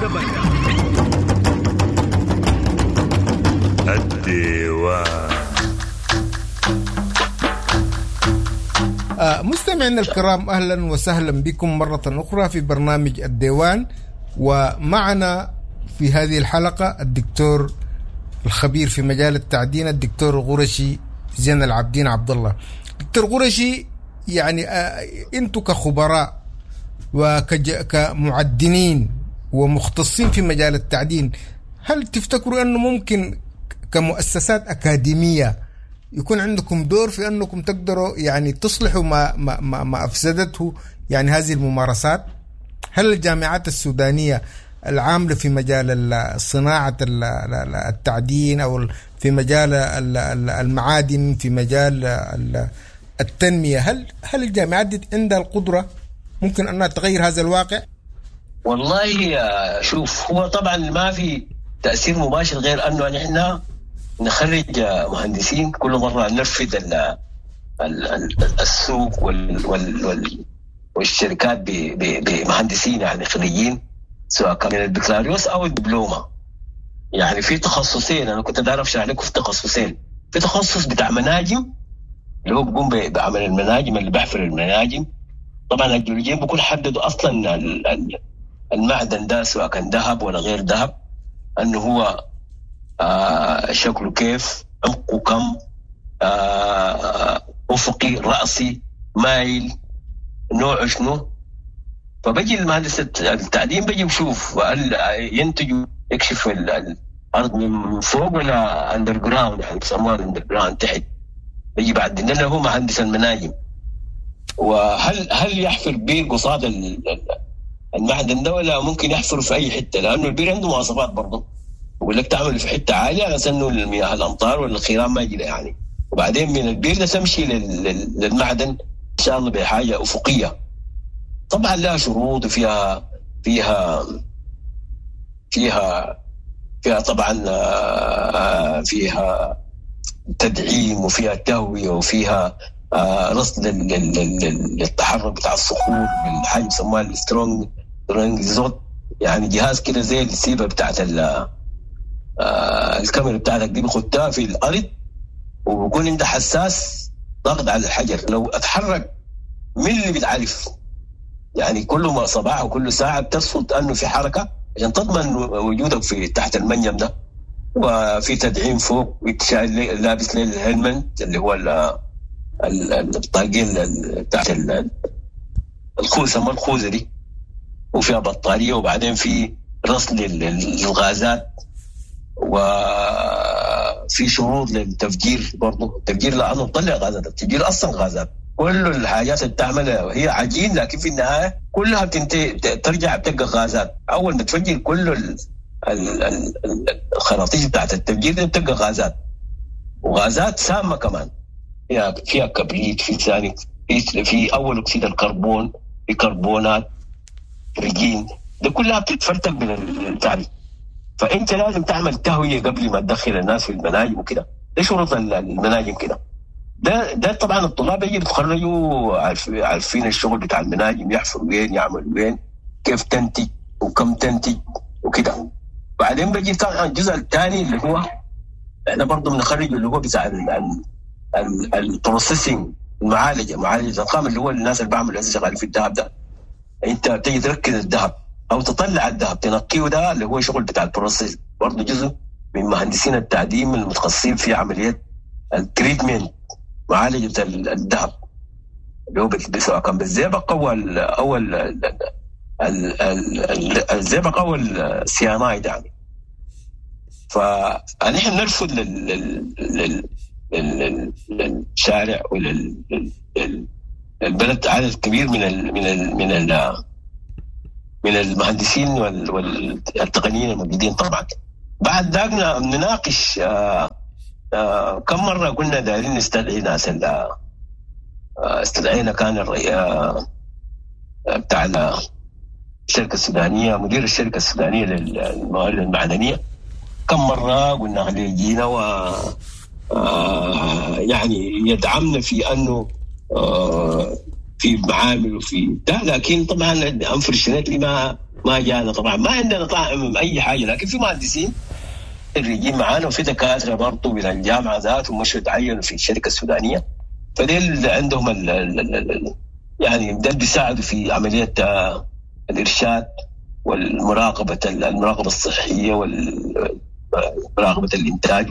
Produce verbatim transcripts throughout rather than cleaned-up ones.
الديوان. آه مستمعينا الكرام، أهلا وسهلا بكم مرة أخرى في برنامج الديوان. ومعنا في هذه الحلقة الدكتور الخبير في مجال التعدين الدكتور الغرشي زين العابدين عبد الله. دكتور غرشي، يعني آه أنتم كخبراء وكمعدنين ومختصين في مجال التعدين، هل تفتكروا أنه ممكن كمؤسسات أكاديمية يكون عندكم دور في أنكم تقدروا يعني تصلحوا ما, ما, ما, ما أفسدته يعني هذه الممارسات؟ هل الجامعات السودانية العاملة في مجال صناعة التعدين أو في مجال المعادن، في مجال التنمية، هل هل الجامعات دي عندها القدرة ممكن أنها تغير هذا الواقع؟ والله شوف، هو طبعا ما في تأثير مباشر غير أنه نحن نخرج مهندسين كل مرة ننفذ السوق وال وال والشركات بمهندسين يعني خريجين، سواء كان من البكالوريوس أو الدبلومة. يعني في تخصصين، أنا كنت داير أشرح لكم في تخصصين. في تخصص بتاع مناجم اللي هو بيقوم بعمل المناجم، اللي بحفر المناجم. طبعا الجيولوجيين بيكون حددوا أصلا المعدن ده سواء كان ذهب ولا غير ذهب، أنه هو آه شكله كيف، عمقه كم، آه أفقي، رأسي، مايل، نوعه شنو. فبجي المهندس التعدين بجي بشوف وقال ينتجوا يكشف الأرض من فوق ولا أندر جراوند، يعني بسموها أندر جراوند تحت. بجي بعد لنا هو مهندس المناجم، وهل هل يحفر بير قصاد المعدن ده ولا ممكن يحفر في أي حتة، لأنه البير عنده مواصفات برضه. بقول لك تعمل في حته عاليه على انه المياه الامطار ولا الخيران ما يجي يعني، وبعدين من البير ده تمشي للمعدن ان شاء الله بحاجه افقيه. طبعا لها شروط وفيها فيها فيها فيها طبعا فيها تدعيم وفيها تهويه وفيها رصد للتحرك بتاع الصخور بالحاجه يسموها السترونج زوت، يعني جهاز كده زي السيبه بتاعت آه الكاميرا بتاعتك دي بخدها في الأرض، وبكون انت حساس ضغط على الحجر. لو اتحرك من اللي بتعرف يعني كل ما صباح وكل ساعة بترصد أنه في حركة عشان تضمن وجودك في تحت المنجم ده. وفي تدعيم فوق، لابس للهلمنت اللي هو الطاقين تحت الخوذة، ما الخوذة دي، وفيها بطارية، وبعدين في رصد للغازات، وفي شروط للتفجير برضه. التفجير لأنه تطلع غازات، التفجير أصلا غازات. كل الحاجات اللي بتعملها هي عجين، لكن في النهاية كلها بتنتهي ترجع بتبقى غازات. أول ما تفجر كل الخراطيش بتاعت التفجير دي بتبقى غازات، وغازات سامة كمان. فيها فيها كبريت، في ثاني في, في أول أكسيد الكربون، في كربونات، رجين، ده كلها بتتفرتك من التعريف. فأنت لازم تعمل تهوية قبل ما تدخل الناس في المناجم وكده. ده شروط المناجم كده. ده ده طبعا الطلاب يجي يتخرجوا عارفين الشغل بتاع المناجم، يحفروا وين، يعملوا وين، كيف تنتج وكم تنتج وكده. بعدين بيجي طبعا الجزء الثاني اللي هو احنا برضه بنخرج اللي هو بتاع البروسيسنج، المعالجه، معالجه الخام، اللي هو الناس اللي بعملوا شغالين في الذهب ده. انت بتيجي تركز الذهب او تطلع الذهب تنقيه، ده اللي هو شغل بتاع البروسيس، برضه جزء من مهندسين التعدين المتخصصين في عمليات التريتمنت، معالجه الذهب، اللي هو سواء كان بالزئبق او او الزئبق او السيانايد يعني. فنحن نرفض للشارع وللبلد عدد كبير من ال من ال من ال من المهندسين والتقنيين الموجودين. طبعا بعد ذاك نناقش آآ آآ كم مرة قلنا دايرين نستدعي ناس، استدعينا كان بتاع الشركة السودانية، مدير الشركة السودانية للموارد المعدنية، كم مرة قلنا عليه جينا و يعني يدعمنا في أنه في معامل وفي ده، لكن طبعا أنفرشنتلي ما ما جانا طبعا، ما عندنا طاقم اي حاجه، لكن في مهندسين خريجين معانا وفي دكاتره برضه من الجامعه ذات ومشوا تعينوا في الشركه السودانيه. فديل عندهم ال ال ال يعني ده بيساعدوا في عمليه الارشاد والمراقبه المراقبه الصحيه ومراقبه الانتاج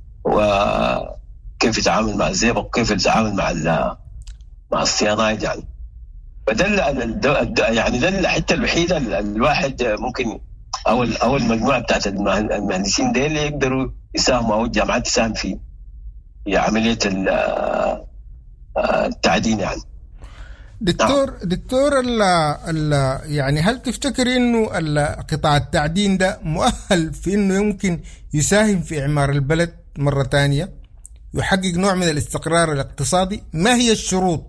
وكيف يتعامل مع الزئبق وكيف يتعامل مع مع الصيانات يعني. فده يعني ده الحته الوحيده الواحد ممكن او او المجموعه بتاعت المهندسين دي اللي يقدروا يساهموا او الجامعات تساهم في في عمليه التعدين يعني. دكتور دكتور ال ال يعني هل تفتكر انه قطاع التعدين ده مؤهل في انه يمكن يساهم في اعمار البلد مره ثانيه، يحقق نوع من الاستقرار الاقتصادي؟ ما هي الشروط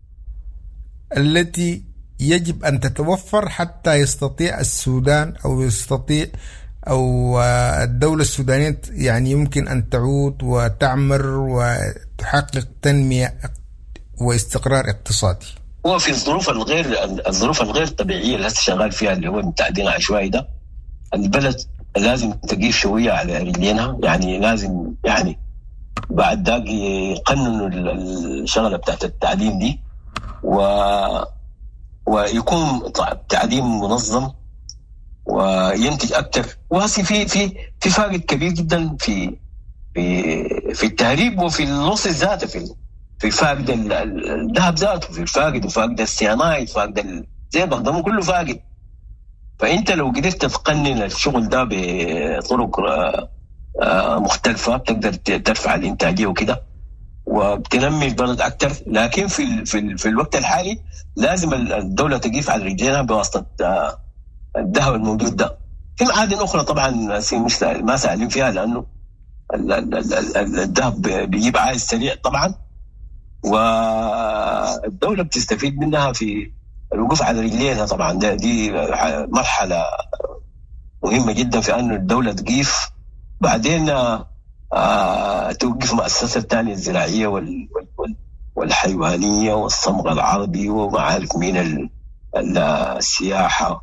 التي يجب أن تتوفر حتى يستطيع السودان أو يستطيع أو الدولة السودانية يعني يمكن أن تعود وتعمر وتحقق تنمية واستقرار اقتصادي؟ هو في الظروف الغير الظروف الغير طبيعية اللي هسه شغال فيها اللي هو التعدين العشوائي ده، البلد لازم تقيف شوية على رجلينها، يعني لازم يعني بعد ذاك يقننوا الشغلة بتاعت التعدين دي و ويكون تعدين منظم وينتج اكثر. وهسي في في في فارق كبير جدا في في في التهريب وفي اللص ذاته، في في فاقد الذهب ذاته، في الفاقد وفاقد السيانايد، فاقد الزئبق ده كله فاقد. فانت لو قدرت تقنن الشغل ده بطرق مختلفه بتقدر ترفع الانتاجيه وكده وبتنمي البلد اكثر. لكن في في في الوقت الحالي لازم الدوله تقيف على رجليها بواسطه الذهب الموجود ده. في معادن اخرى طبعا مش ما سالين فيها لانه الذهب بيجيب عائد سريع طبعا، والدوله بتستفيد منها في الوقوف على رجليها طبعا. ده دي مرحله مهمه جدا في انه الدوله تقيف، بعدين آه توقف مؤسسة الثانية الزراعية وال وال والحيوانية والصمغ العربي ومعارف من السياحة،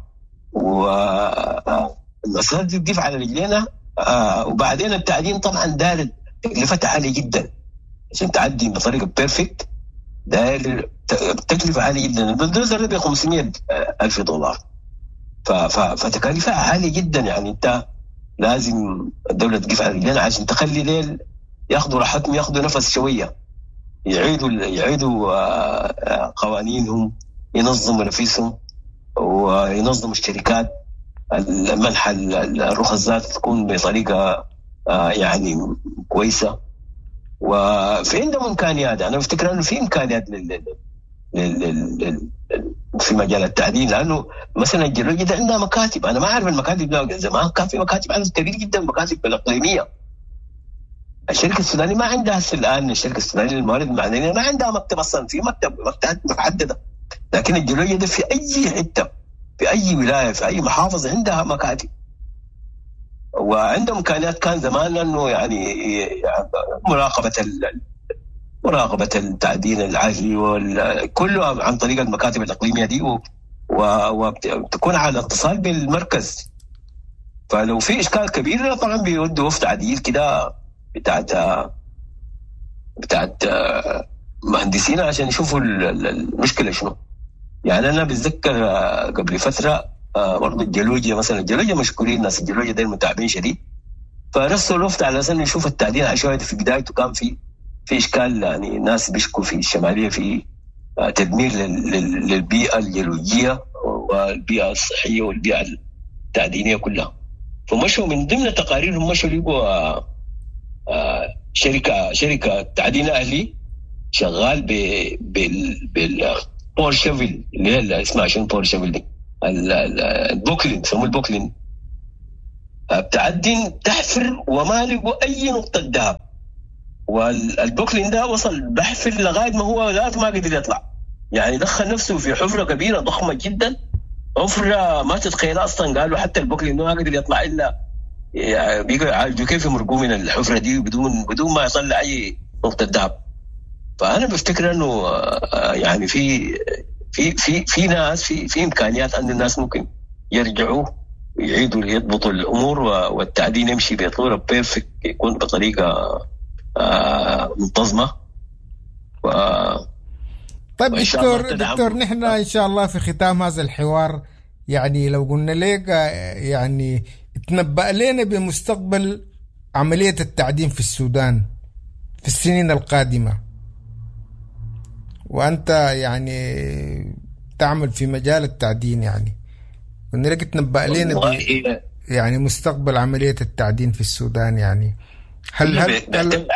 والمؤسسات دي تقف على رجلينا. آه وبعدين التعدين طبعا دار تكلفتها عالية جدا عشان تعدي بطريقة بيرفكت، دار تكلفة عالية جدا. البلدوزر ده خمسمية ألف دولار، فتكاليفها عالية جدا. يعني انت لازم الدولة تقف على رجلينا عشان تخلي ليل ياخذوا راحتهم، ياخذوا نفس شوية، يعيدوا يعيدوا قوانينهم، ينظموا نفسهم وينظموا الشركات، المنح الرخص ذات تكون بطريقة يعني كويسة. وفي عندهم إمكانيات، أنا بفتكر أنه في إمكانيات لل لل في مجال التعدين، لانه مثلا الجيولوجيا ده عندها مكاتب. انا ما اعرف المكاتب ده، زمان كان في مكاتب عدد كبير جدا، مكاتب الاقليميه. الشركه السودانيه ما عندها الان، الشركه السودانيه للموارد المعدنيه ما عندها مكتب اصلا، في مكتب مكتبات محدده. لكن الجيولوجيا ده في اي حته، في اي ولايه، في اي محافظه عندها مكاتب وعندهم امكانيات. كان زمان انه يعني مراقبه مراقبة التعدين العاجلي وكله عن طريق المكاتب الإقليمية دي، وتكون على اتصال بالمركز. فلو في إشكال كبير طبعا بيودوا وفد عديل كده بتاعت بتاعت مهندسين عشان يشوفوا المشكلة شنو. يعني أنا بتذكر قبل فترة برضو الجيولوجيا مثلا، الجيولوجيا مشكورين، الناس الجيولوجيا دي متعبين شديد، فرسلوا الوفد على أساس يشوف التعدين العشوائي في بدايته كان في في إشكال. يعني الناس بيشكوا في الشمالية في تدمير للبيئة الجيولوجية والبيئة الصحية والبيئة التعدينية كلها. فمشوا من ضمن تقاريرهم مشوا لقوا شركة شركة تعدين أهلي شغال بالبور شيفل اللي هي اسمها شنو بور شيفل دي، البوكلين يسموه البوكلين، بتعدين تحفر وما لقوا أي نقطة ذهب. والبوكلين ده وصل بحفر لغاية ما هو ذات ما قدر يطلع، يعني دخل نفسه في حفرة كبيرة ضخمة جدا، حفرة ما تتخيلها أصلا. قالوا حتى البوكلين ما قدر يطلع إلا يعني بيقوا يعالجوا كيف يمرقوا من الحفرة دي بدون بدون ما يطلع أي نقطة ذهب. فأنا بفتكر إنه يعني في في في في ناس في في إمكانيات أن الناس ممكن يرجعوا يعيدوا يضبطوا الأمور والتعدين يمشي بصورة بيرفكت، يكون بطريقة آه منتظمة. و... طيب دكتور دكتور نحن إن شاء الله في ختام هذا الحوار يعني لو قلنا لك يعني تنبأ لنا بمستقبل عملية التعدين في السودان في السنين القادمة، وأنت يعني تعمل في مجال التعدين، يعني قلنا لك تنبأ لنا يعني مستقبل عملية التعدين في السودان. يعني هل هل هل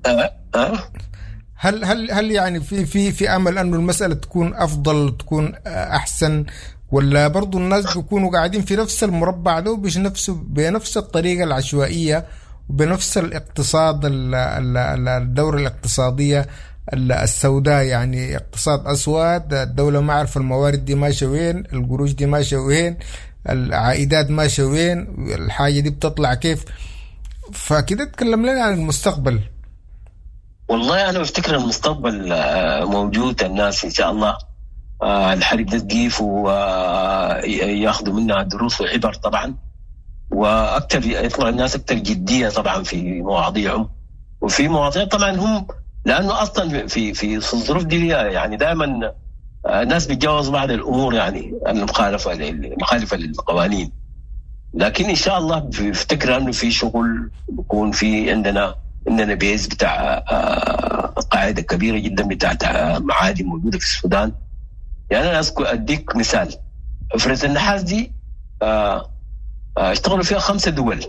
هل, هل, هل يعني في في في أمل أنه المسألة تكون أفضل تكون أحسن، ولا برضو الناس بيكونوا قاعدين في نفس المربع ده بنفس بنفس الطريقة العشوائية وبنفس الاقتصاد الدورة الاقتصادية السوداء، يعني اقتصاد أسود، الدولة ما عارفة الموارد دي ماشية وين، القروش دي ماشية وين، العائدات ماشية وين، الحاجة دي بتطلع كيف؟ فكده تكلم لنا عن المستقبل. والله أنا بفتكر المستقبل موجود، الناس إن شاء الله الحرب ده تقيف وياخذوا منها دروس وعبر طبعا، وأكثر يطلع الناس أكثر جدية طبعا في مواضيعهم، وفي مواضيع طبعا هم لأنه أصلا في في الظروف دي يعني دائما الناس بيتجاوزوا بعض الأمور يعني المخالفة المخالفة للقوانين، لكن إن شاء الله بفتكر أنه في شغل بيكون في عندنا عندنا بيز بتاع قاعدة كبيرة جدا بتاعت معادن موجودة في السودان. يعني أنا أذكر أديك مثال، حفرة النحاس دي اشتغلوا فيها خمسة دول،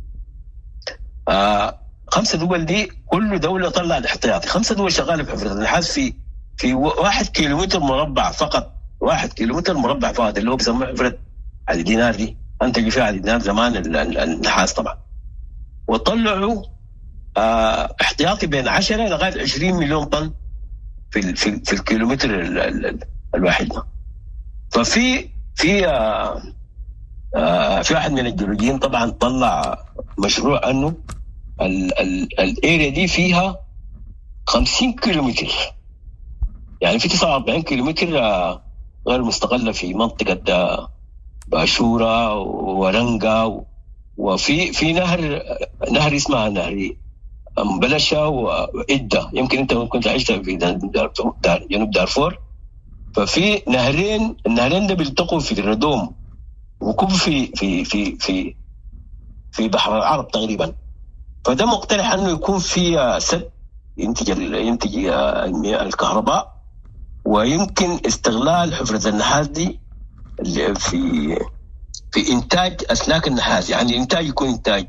خمسة دول دي كل دولة طلع الاحتياطي، خمسة دول شغالة في حفرة النحاس في في واحد كيلومتر مربع فقط، واحد كيلومتر مربع فقط اللي هو بيسموه حفرة علي دينار دي، أنتجوا فيها علي دينار زمان النحاس طبعا، وطلعوا اه احتياطي بين عشرة لغاية عشرين مليون طن في في, في الكيلومتر ال ال الواحد. ففي في اه اه في واحد من الجيولوجيين طبعا طلع مشروع انه الاريا دي فيها خمسين كيلومتر، يعني في تسعة وأربعين كيلومتر اه غير مستقلة في منطقة باشورة ورنقة، وفي في نهر نهر اسمها نهر مبلشة وإدة، يمكن أنت كنت عشت في دار جنوب دارفور. ففي نهرين، النهرين ده بيلتقوا في الردوم وكب في في في في في بحر العرب تقريبا. فده مقترح أنه يكون في سد ينتج ينتج الكهرباء، ويمكن استغلال حفرة النحاس دي في في إنتاج أسلاك النحاس، يعني إنتاج يكون إنتاج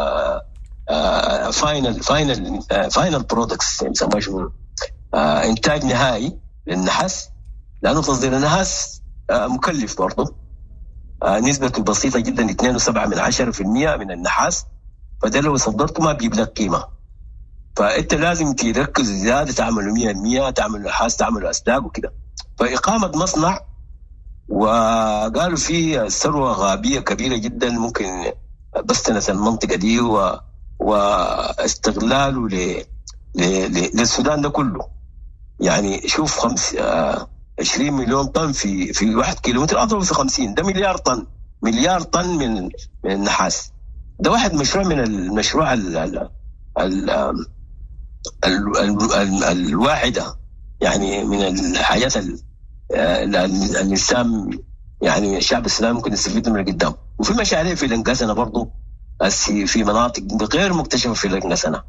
فاينل فاينل فاينل برودكتس يسموه شو إنتاج نهائي للنحاس، لأنه تصدير النحاس آه مكلف برضه، آه نسبته بسيطة جدا اثنين وسبعة من عشرة في المية من النحاس، فده لو صدرته ما بيجيب لك قيمة، فأنت لازم تركز زيادة، تعملوا مية المية، تعملوا نحاس، تعملوا أسلاك وكده. فإقامة مصنع، وقالوا فيه ثروة غابية كبيرة جدا ممكن بستنس المنطقة دي و... واستغلاله ل... ل... ل... للسودان ده كله. يعني شوف خمس آه... عشرين مليون طن في في واحد كيلومتر، أضرب في خمسين، ده مليار طن، مليار طن من من النحاس. ده واحد مشروع من المشروع ال... ال... ال... ال... ال... ال... الواعدة، يعني من الحاجات ال... الإنسان يعني الشعب السوداني ممكن يستفيد من قدام. وفي مشاريع في الانقسنة برضو في مناطق غير مكتشفة في الانقسنة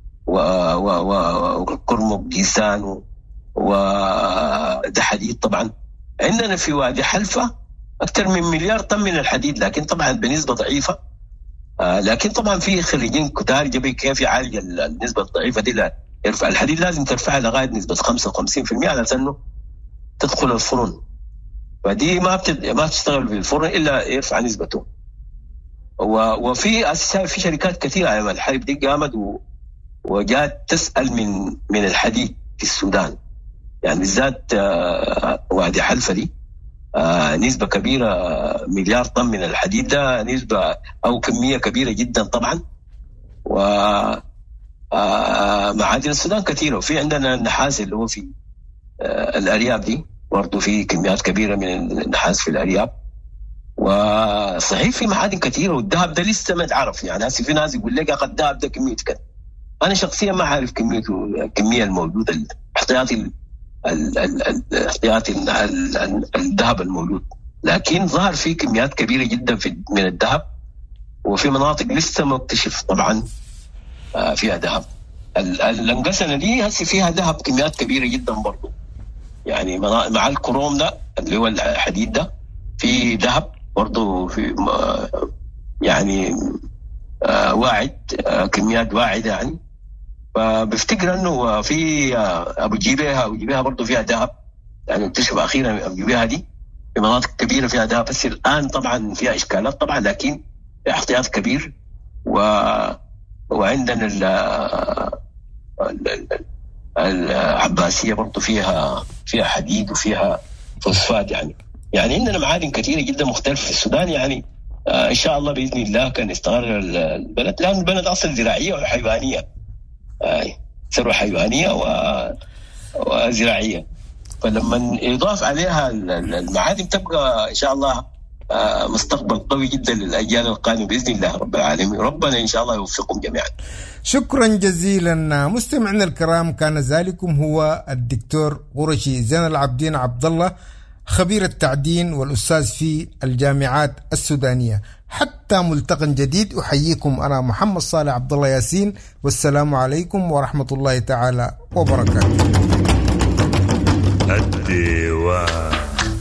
وقرمق جيسان وده حديد. طبعا عندنا في وادي حلفة أكثر من مليار طن من الحديد، لكن طبعا بنسبة ضعيفة، لكن طبعا في خريجين كتار جبي كيف يعالج النسبة الضعيفة دي. لا يرفع الحديد لازم ترفعها لغاية نسبة خمسة وخمسين بالمئة على أنه تدخل الفرن، فدي ما بتد... ما بتشتغل في الفرن الا يرفع نسبته. و... وفي اساسا في شركات كثيره على الحرب دي قامت و... وجات تسال من من الحديد في السودان، يعني بالذات آه... وادي حلفه دي آه... نسبه كبيره، مليار طن من الحديد، ده نسبه او كميه كبيره جدا طبعا. و آه... معادن السودان كثيره، وفي عندنا النحاس اللي هو في الأرياب دي برضو في كميات كبيرة من النحاس في الأرياب. وصحيح في معادن كثيره والذهب ده لسه ما اتعرف. يعني هسه في ناس يقول لك اخذ الذهب ده كميه كذا، انا شخصيا ما عارف كميته، الكميه الموجوده، الاحتياطي الاحتياطي الذهب الموجود، لكن ظهر في كميات كبيره جدا في من الذهب، وفي مناطق لسه ما اكتشف طبعا فيها ذهب. الانقسنه دي هسه فيها ذهب كميات كبيره جدا برضه، يعني مع الكروم ده اللي هو الحديد ده في ذهب برضه، في يعني واعد، كميات واعده يعني. فبفتكر انه في ابو جيبيها ابو جيبيها برضه فيها ذهب، يعني اكتشف اخيرا ابو جيبيها دي في مناطق كبيره فيها ذهب، بس الان طبعا فيها اشكالات طبعا، لكن احتياط كبير. و وعندنا ال العباسيه برضه فيها فيها حديد وفيها فوسفات، يعني يعني عندنا معادن كثيره جدا مختلفه في السودان. يعني آه ان شاء الله باذن الله كان يستقر البلد، لان البلد اصلا زراعيه وحيوانيه، آه ثروه حيوانيه و... وزراعيه، فلما يضاف عليها المعادن تبقى ان شاء الله آه مستقبل قوي جدا للاجيال القادمه باذن الله رب العالمين. ربنا ان شاء الله يوفقكم جميعا. شكرا جزيلا مستمعينا الكرام، كان ذلكم هو الدكتور قرشي زين العابدين عبد الله، خبير التعدين والأستاذ في الجامعات السودانية. حتى ملتقى جديد، أحييكم أنا محمد صالح عبد الله ياسين، والسلام عليكم ورحمة الله تعالى وبركاته. الديوان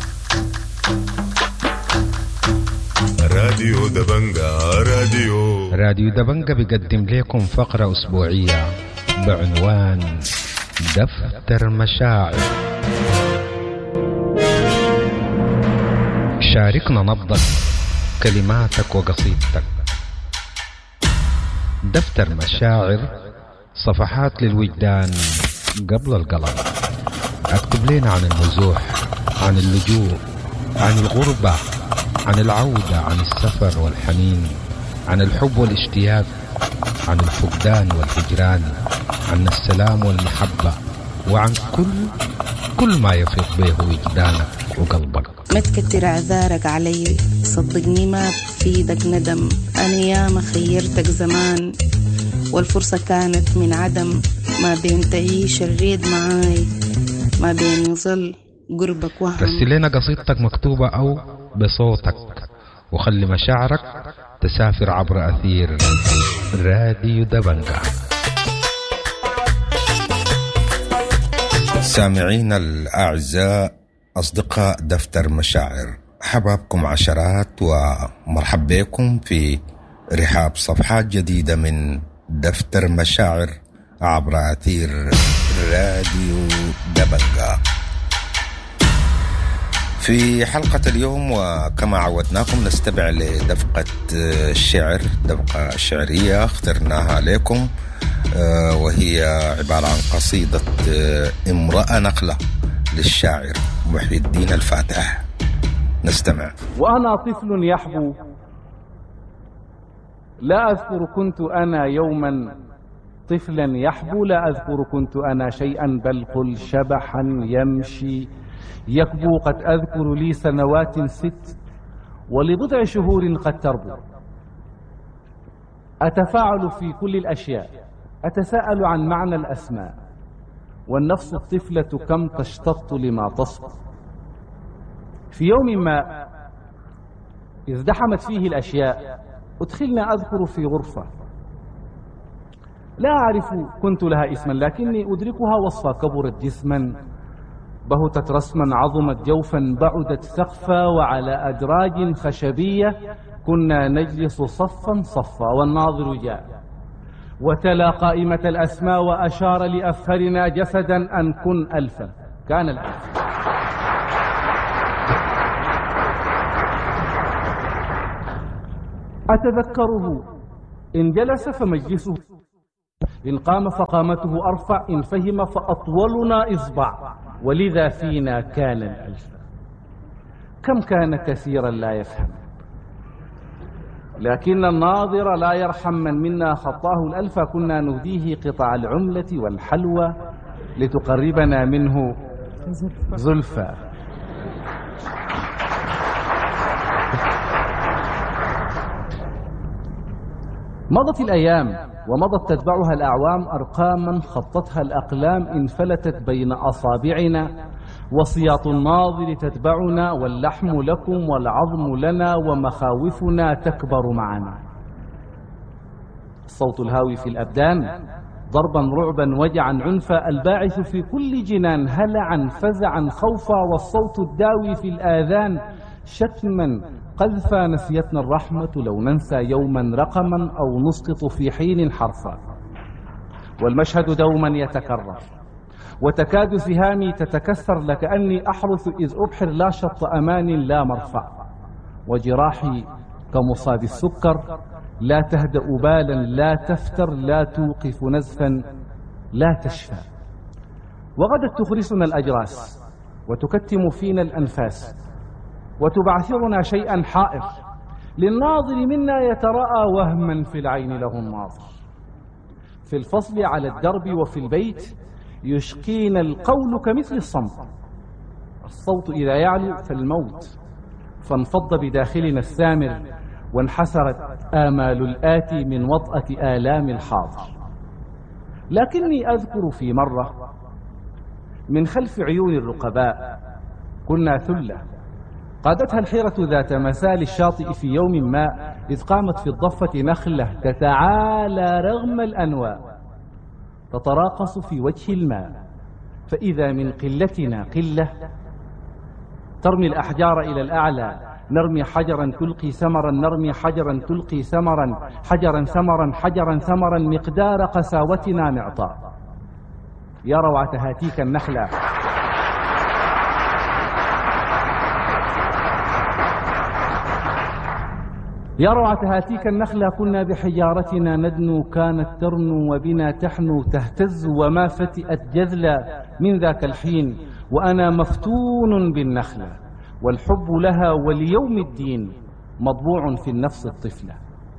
راديو دبنجا راديو راديو دبنجا بيقدم لكم فقرة أسبوعية بعنوان دفتر مشاعر. شاركنا نبضك، كلماتك وقصيدتك. دفتر مشاعر، صفحات للوجدان قبل القلم. اكتب لنا عن النزوح، عن اللجوء، عن الغربة، عن العودة، عن السفر والحنين، عن الحب والاشتياق، عن الفقدان والهجران، عن السلام والمحبة، وعن كل كل ما يفيض به وجدانك وقلبك. ما تكتر اعذارك علي، صدقني ما بفيدك ندم. انا ياما خيرتك زمان والفرصة كانت من عدم، ما بين تعيش الريد معاي، ما بين يظل قربك وهم. رسل لنا قصيدتك مكتوبة أو بصوتك، وخلي مشاعرك تسافر عبر أثير راديو دبنجا. سامعين الأعزاء، أصدقاء دفتر مشاعر، حبابكم عشرات ومرحب بكم في رحاب صفحات جديدة من دفتر مشاعر عبر أثير راديو دبنجا. في حلقة اليوم وكما عودناكم نستمع لدفقة الشعر، دفقة شعرية اخترناها لكم، وهي عبارة عن قصيدة امرأة نقلة للشاعر محي الدين الفاتح. نستمع. وأنا طفل يحبو، لا أذكر كنت أنا يوما طفلا يحبو، لا أذكر كنت أنا شيئا بل قل شبحا يمشي يكبو. قد أذكر لي سنوات ست ولبضع شهور قد تربو. أتفاعل في كل الأشياء، أتساءل عن معنى الأسماء، والنفس الطفلة كم تشتط لما تصبو. في يوم ما ازدحمت فيه الأشياء أدخلنا أذكر في غرفة لا أعرف كنت لها اسما، لكني أدركها وصفا. كبرت جسما، بهتت رسما، عظمت جوفا، بعدت سقفا، وعلى أدراج خشبية كنا نجلس صفا صفا. والناظر جاء وتلا قائمة الأسماء وأشار لأفهرنا جسدا أن كن ألفا. كان الألف. أتذكره إن جلس فمجلسه، إن قام فقامته أرفع، إن فهم فأطولنا إصبع، ولذا فينا كان الألف. كم كان كثيرا لا يفهم، لكن الناظر لا يرحم من منا خطاه الألف. كنا نهديه قطع العملة والحلوى لتقربنا منه زلفى. مضت الأيام ومضت تتبعها الأعوام أرقاما خطتها الأقلام انفلتت بين أصابعنا، وسياط الناظر تتبعنا، واللحم لكم والعظم لنا، ومخاوفنا تكبر معنا. الصوت الهاوي في الأبدان ضربا رعبا وجعا عنفا، الباعث في كل جنان هلعا فزعا خوفا، والصوت الداوي في الآذان شتما قذفا. نسيتنا الرحمة لو ننسى يوما رقما أو نسقط في حين حرفا، والمشهد دوما يتكرر، وتكاد سهامي تتكسر لكأني أحرث إذ أبحر لا شط أمان لا مرفع، وجراحي كمصاب السكر لا تهدأ بالا لا تفتر لا توقف نزفا لا تشفى. وغدت تخرسنا الأجراس وتكتم فينا الأنفاس، وتبعثرنا شيئا حائر للناظر منا يتراءى وهما في العين له الناظر. في الفصل على الدرب وفي البيت يشقينا القول كمثل الصمت، الصوت إذا يعلو فالموت، فانفض بداخلنا السامر، وانحسرت آمال الآتي من وطأة آلام الحاضر. لكني أذكر في مرة من خلف عيون الرقباء كنا ثلة قادتها الحيرة ذات مسال الشاطئ في يوم ما، إذ قامت في الضفة نخلة تتعالى رغم الأنواء تتراقص في وجه الماء، فإذا من قلتنا قلة ترمي الأحجار إلى الأعلى، نرمي حجرا تلقي ثمرا، نرمي حجرا تلقي ثمرا، حجرا ثمرا حجرا ثمرا، مقدار قساوتنا معطاء. يا روعة هاتيك النخلة يا روعة هاتيك النخلة، كنا بحجارتنا ندنو، كانت ترنو وبنا تحنو تهتز، وما فتئت جذلا من ذاك الحين، وأنا مفتون بالنخلة، والحب لها وليوم الدين مطبوع في النفس الطفلة.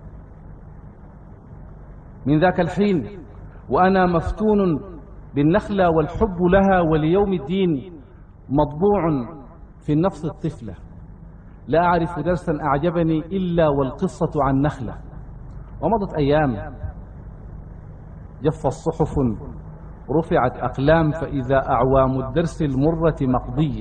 من ذاك الحين وأنا مفتون بالنخلة، والحب لها وليوم الدين مطبوع في النفس الطفلة. لا أعرف درسا أعجبني إلا والقصة عن نخلة. ومضت أيام جف الصحف رفعت أقلام، فإذا أعوام الدرس المرة مقضية،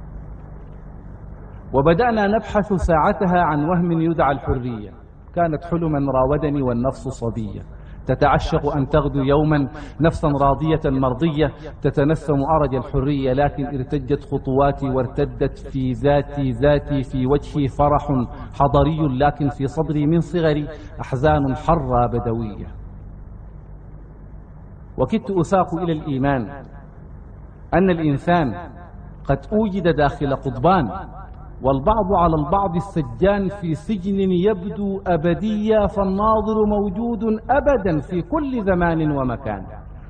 وبدأنا نبحث ساعتها عن وهم يدعى الحرية. كانت حلما راودني والنفس صبية، تتعشق أن تغدو يوما نفسا راضية مرضية، تتنسم أرج الحرية، لكن ارتجت خطواتي وارتدت في ذاتي ذاتي، في وجهي فرح حضري، لكن في صدري من صغري أحزان حرة بدوية. وكدت أساق إلى الإيمان أن الإنسان قد أوجد داخل قضبان، والبعض على البعض السجان في سجن يبدو أبديا، فالناظر موجود أبدا في كل زمان ومكان.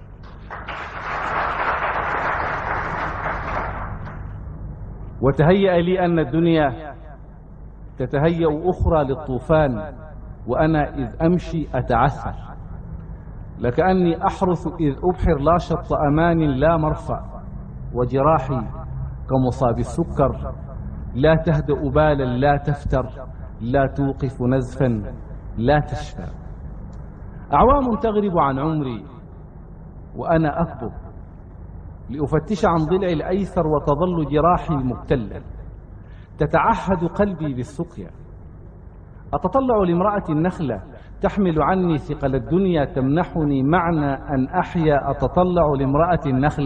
وتهيأ لي أن الدنيا تتهيأ أخرى للطوفان، وأنا إذ أمشي أتعثر، لكأني أحرث إذ أبحر لا شط أمان لا مرفع، وجراحي كمصاب السكر لا تهدأ بالا لا تفتر، لا توقف نزفا لا تشفى. أعوام تغرب عن عمري وأنا أكبر لأفتش عن ضلع الأيسر، وتظل جراحي مبتلة تتعهد قلبي بالسقيا. أتطلع لامرأة النخلة تحمل عني ثقل الدنيا، تمنحني معنى أن أحيا. أتطلع لامرأة النخلة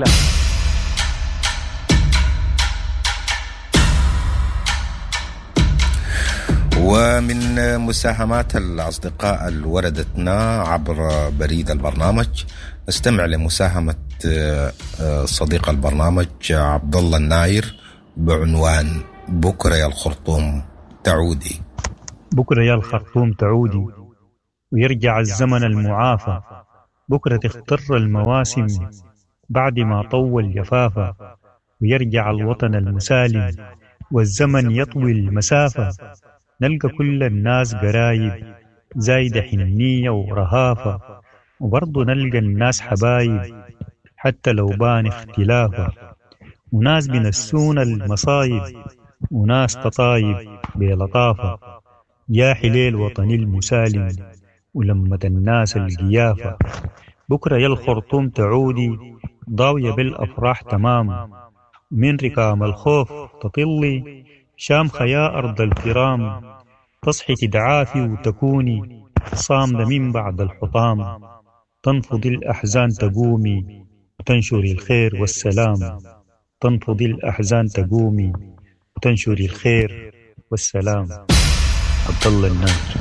ومن مساهمات الأصدقاء اللي وردتنا عبر بريد البرنامج نستمع لمساهمة صديق البرنامج عبد الله الناير بعنوان بكرة يا الخرطوم تعودي. بكرة يا الخرطوم تعودي ويرجع الزمن المعافى، بكرة تختر المواسم بعد ما طول جفافة، ويرجع الوطن المسالم والزمن يطوي المسافة، نلقى كل الناس قرايب زايدة حنية ورهافة، وبرضو نلقى الناس حبايب حتى لو بان اختلافة، وناس بنسون المصايب وناس تطايب بلطافة. يا حليل وطني المسالم ولمة الناس القيافة. بكرة يا الخرطوم تعودي ضاوية بالأفراح تمام، من ركام الخوف تطلي شامخة يا أرض الكرام، تصحي تدعافي وتكوني صامدة من بعد الحطام، تنفضي الأحزان تقومي وتنشري الخير والسلام، تنفضي الأحزان تقومي وتنشري الخير والسلام. عبد الله الناجر.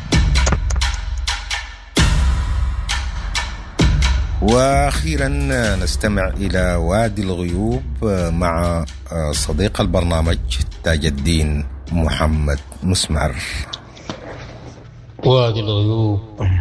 وأخيرا نستمع إلى وادي الغيوب مع صديق البرنامج تاج الدين محمد مسمار. وادي الغيوب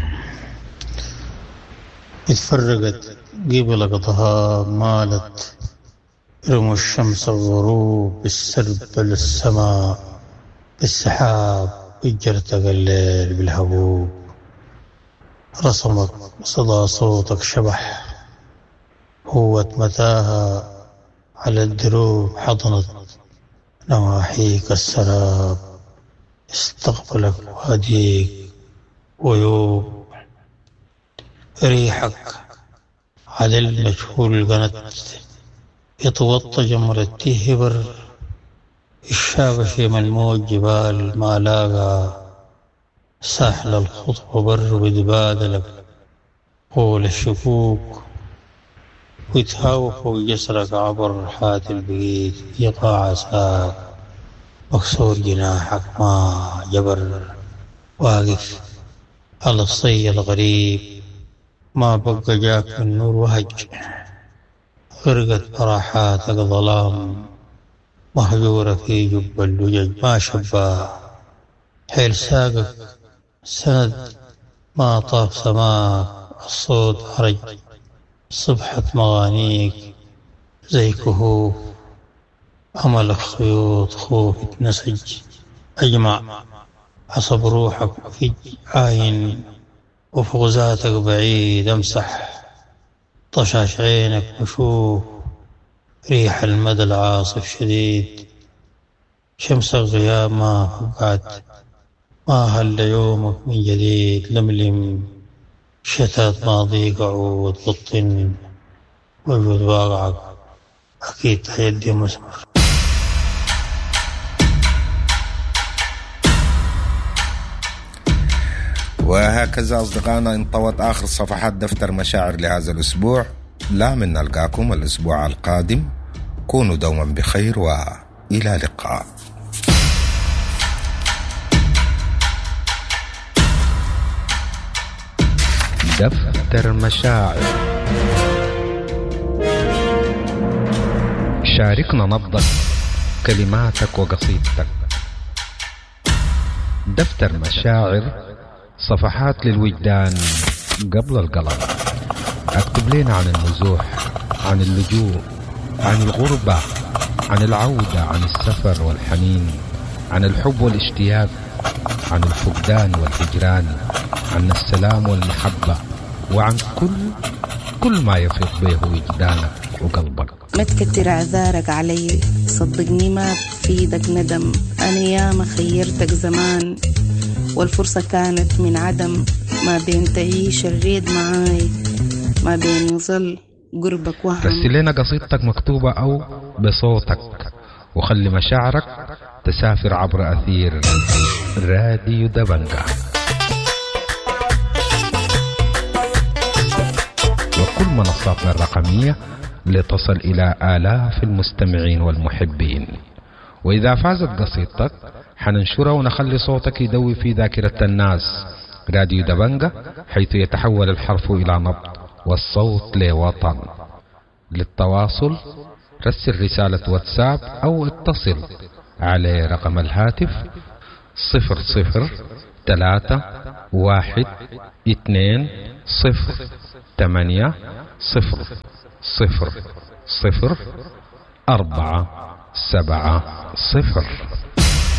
اتفرقت قبل قطها مالت، رموا الشمس الغروب بالسرب للسماء، بالسحاب اجرتك الليل بالهبوب، رسمت صدى صوتك شبح، هوت متاها على الدروب، حضنت نواحيك السراب، استقبلك واديك ويوب، ريحك على المجهول قنت، يتوطى جمرة تهبر، الشابشي من الموج جبال ما لاقى، ساحل الخطوة بر بتبادلك قول الشكوك، ويتهاوى فوق جسرك عبر حات البيت، يقع عساك مكسور جناحك ما جبر، واقف على الصي الغريب، ما بقى جاك من نور وهج، غرقت براحاتك ظلام، مهجورة في جب اللجج ما شبا، حيل ساقك سند ما طاف سماك، الصوت هرج صبحة مغانيك زي كهوف، أملك خيوط خوف اتنسج، أجمع عصب روحك في عاين، وفوق ذاتك بعيد أمسح طشاش عينك وشوف، ريح المدى العاصف شديد، شمس الغياب ما فقعت، ما هل يومك من جديد، لملم شتات ماضيك عود بالطن، وجود واقعك أكيد تحيدي مسمر. وهكذا أصدقائنا انطوت آخر صفحات دفتر مشاعر لهذا الأسبوع. لا من نلقاكم الأسبوع القادم، كونوا دوما بخير وإلى لقاء. دفتر مشاعر، شاركنا نبضك، كلماتك وقصيدتك. دفتر مشاعر، صفحات للوجدان قبل القلم. اكتب لنا عن النزوح، عن اللجوء، عن الغربة، عن العودة، عن السفر والحنين، عن الحب والاشتياق، عن الفقدان والهجران، عن السلام والمحبة، وعن كل كل ما يفيض به وجدانك وقلبك. ما تكتر اعذارك علي، صدقني ما بفيدك ندم، انا ياما خيرتك زمان والفرصة كانت من عدم، ما بين تعيش الريد معاي، ما بين يظل قربك وهم. رسل لنا قصيدتك مكتوبة أو بصوتك، وخلي مشاعرك تسافر عبر أثير راديو دبنجة، وكل منصاتنا الرقمية لتصل إلى آلاف المستمعين والمحبين. وإذا فازت قصيدتك حننشرها ونخلي صوتك يدوي في ذاكرة الناس. راديو دبنجة، حيث يتحول الحرف إلى نبض والصوت لوطن. للتواصل رسل رسالة واتساب أو اتصل على رقم الهاتف صفر صفر ثلاثة واحد اثنين صفر ثمانية صفر صفر صفر أربعة سبعة صفر.